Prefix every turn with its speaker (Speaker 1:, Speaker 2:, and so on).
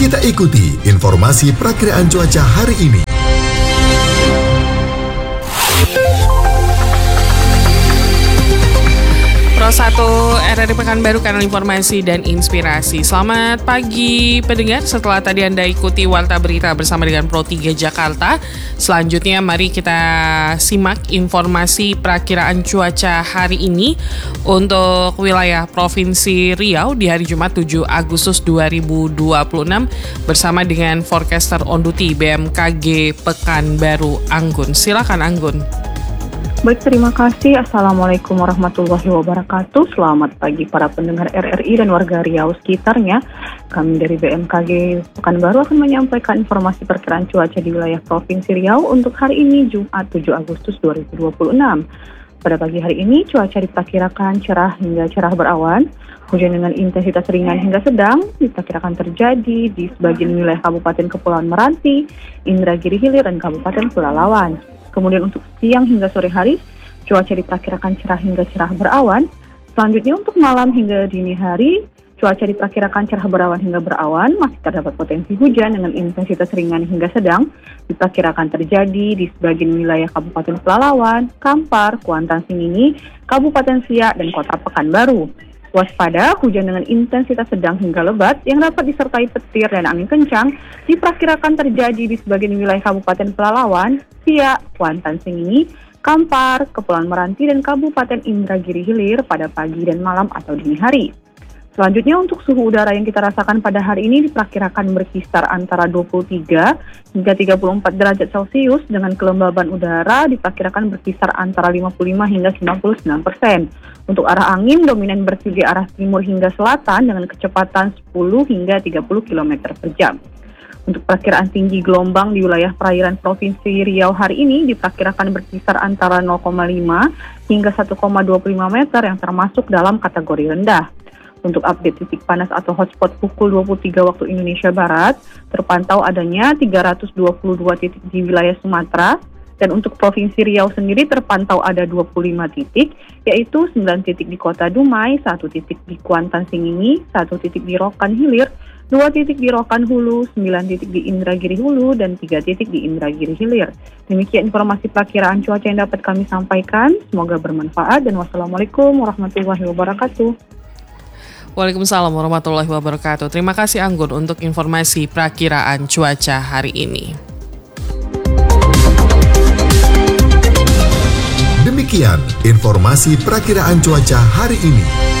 Speaker 1: Kita ikuti informasi perakiraan cuaca hari ini.
Speaker 2: Pro 1 RRI Pekanbaru, kanal informasi dan inspirasi. Selamat pagi pendengar, setelah tadi Anda ikuti Warta Berita bersama dengan Pro 3 Jakarta. Selanjutnya mari kita simak informasi perakiraan cuaca hari ini untuk wilayah Provinsi Riau di hari Jumat 7 Agustus 2026 bersama dengan forecaster on duty BMKG Pekanbaru, Anggun. Silakan Anggun.
Speaker 3: Baik, terima kasih. Assalamualaikum warahmatullahi wabarakatuh. Selamat pagi para pendengar RRI dan warga Riau sekitarnya. Kami dari BMKG Pekanbaru akan menyampaikan informasi perkiraan cuaca di wilayah Provinsi Riau untuk hari ini Jumat 7 Agustus 2026. Pada pagi hari ini cuaca diperkirakan cerah hingga cerah berawan. Hujan dengan intensitas ringan hingga sedang diperkirakan terjadi di sebagian wilayah Kabupaten Kepulauan Meranti, Indragiri Hilir, dan Kabupaten Pelalawan. Kemudian untuk siang hingga sore hari, cuaca diperkirakan cerah hingga cerah berawan. Selanjutnya untuk malam hingga dini hari, cuaca diperkirakan cerah berawan hingga berawan. Masih terdapat potensi hujan dengan intensitas ringan hingga sedang. Diperkirakan terjadi di sebagian wilayah Kabupaten Pelalawan, Kampar, Kuantan Singingi, Kabupaten Siak, dan Kota Pekanbaru. Waspada, hujan dengan intensitas sedang hingga lebat yang dapat disertai petir dan angin kencang diperkirakan terjadi di sebagian wilayah Kabupaten Pelalawan, Siak, Kuantan Singingi, Kampar, Kepulauan Meranti, dan Kabupaten Indragiri Hilir pada pagi dan malam atau dini hari. Selanjutnya untuk suhu udara yang kita rasakan pada hari ini diperkirakan berkisar antara 23 hingga 34 derajat Celcius dengan kelembaban udara diperkirakan berkisar antara 55 hingga 99%. Untuk arah angin dominan bertiup di arah timur hingga selatan dengan kecepatan 10 hingga 30 km per jam. Untuk perkiraan tinggi gelombang di wilayah perairan Provinsi Riau hari ini diperkirakan berkisar antara 0,5 hingga 1,25 meter yang termasuk dalam kategori rendah. Untuk update titik panas atau hotspot pukul 23 waktu Indonesia Barat, terpantau adanya 322 titik di wilayah Sumatera, dan untuk Provinsi Riau sendiri terpantau ada 25 titik, yaitu 9 titik di Kota Dumai, 1 titik di Kuantan Singingi, 1 titik di Rokan Hilir, 2 titik di Rokan Hulu, 9 titik di Indragiri Hulu, dan 3 titik di Indragiri Hilir. Demikian informasi perakiraan cuaca yang dapat kami sampaikan. Semoga bermanfaat dan wassalamualaikum warahmatullahi wabarakatuh.
Speaker 2: Waalaikumsalam warahmatullahi wabarakatuh. Terima kasih Anggun untuk informasi perakiraan cuaca hari ini.
Speaker 1: Demikian informasi perakiraan cuaca hari ini.